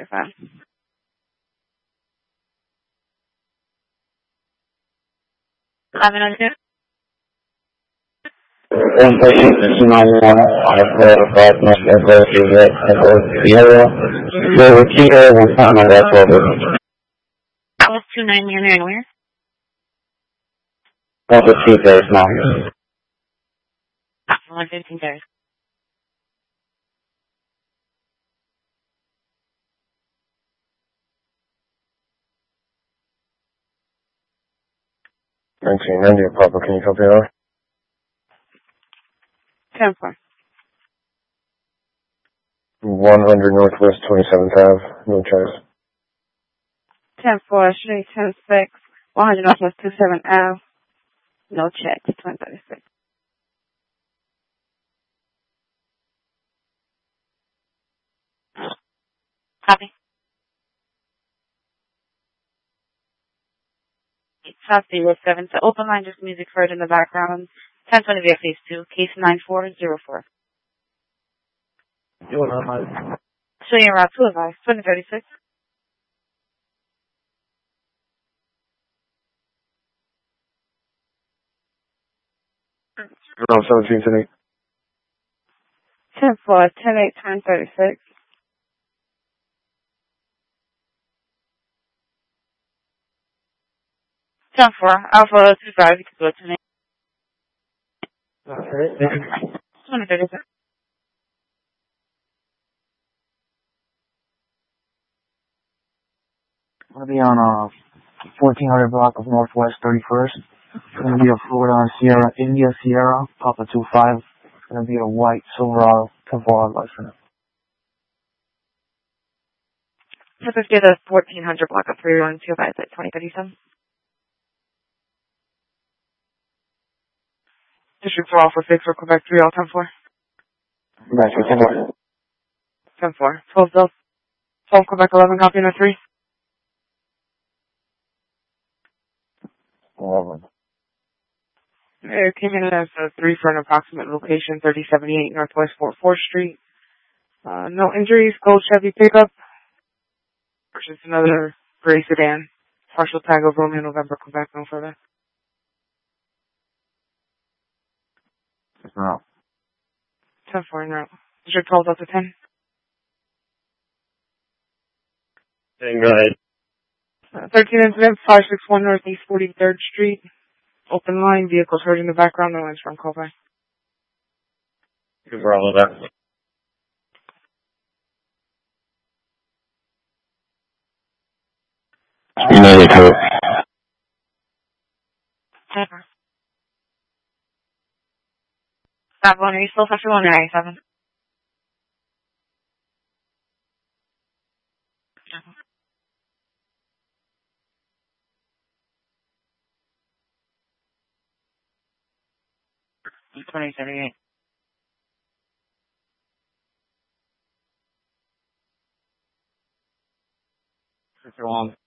25. $1102. 1 patient is 911. I've verified my address is at Sierra. There Kilo, one time on that over. That was 290 and where? What's the seat there now? 115 days. India, Papa, can you copy that? 10-4. 100 Northwest 27th Ave, no charge. 10-4, Street 10-6, 100 Northwest 27 Ave, no check, 2036. Copy. South 07, so open line, just music heard in the background. 1020 via phase 2, case 9404. You want to Showing around 2 advice, 2036. Around 17 tonight. 10-4, 10-8, 2036. Ten four, Alpha 25, you can go to me. 2036. I'm going to be on 1400 block of Northwest 31st. It's going to be a Florida Sierra, India Sierra, Papa 25. It's going to be a white Silverado Kevlar license. Let's just get a 1400 block of 312 at 2037. District 4 Alpha 6 for Quebec 3 all 10-4. Nice, 10-4. 12 Delta. 12 Quebec 11 copy in 3. 11. It came in as a 3 for an approximate location, 3078 Northwest 4th Street. No injuries, gold Chevy pickup. Versus another gray sedan. Partial tag of Romeo November, Quebec, no further. No. 10-4 in route. District 12 Delta 10. Go ahead. 13 incident, 561 Northeast 43rd Street. Open line, vehicles heard in the background, no lines from call by. Good for all of that. You know the code. 10-4. Stop one, are you still touching 197? $2078. Mr. Long.